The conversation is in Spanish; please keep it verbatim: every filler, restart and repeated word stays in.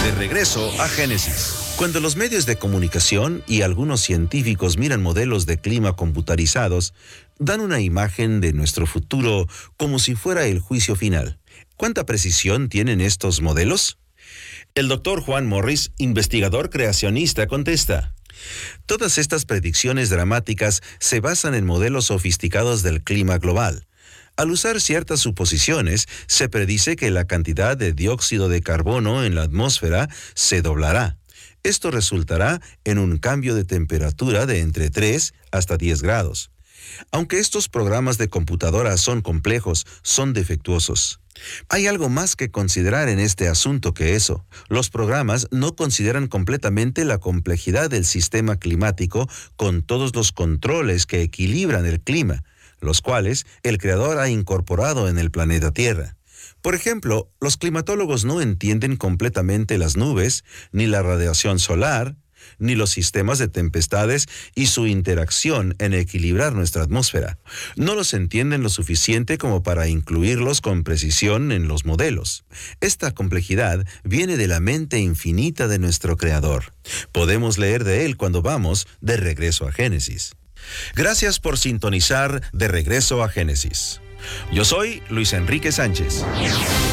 De regreso a Génesis. Cuando los medios de comunicación y algunos científicos miran modelos de clima computarizados, dan una imagen de nuestro futuro como si fuera el juicio final. ¿Cuánta precisión tienen estos modelos? El doctor Juan Morris, investigador creacionista, contesta: todas estas predicciones dramáticas se basan en modelos sofisticados del clima global. Al usar ciertas suposiciones, se predice que la cantidad de dióxido de carbono en la atmósfera se doblará. Esto resultará en un cambio de temperatura de entre tres hasta diez grados. Aunque estos programas de computadora son complejos, son defectuosos. Hay algo más que considerar en este asunto que eso. Los programas no consideran completamente la complejidad del sistema climático con todos los controles que equilibran el clima, los cuales el Creador ha incorporado en el planeta Tierra. Por ejemplo, los climatólogos no entienden completamente las nubes, ni la radiación solar, ni los sistemas de tempestades y su interacción en equilibrar nuestra atmósfera. No los entienden lo suficiente como para incluirlos con precisión en los modelos. Esta complejidad viene de la mente infinita de nuestro Creador. Podemos leer de él cuando vamos de regreso a Génesis. Gracias por sintonizar De Regreso a Génesis. Yo soy Luis Enrique Sánchez.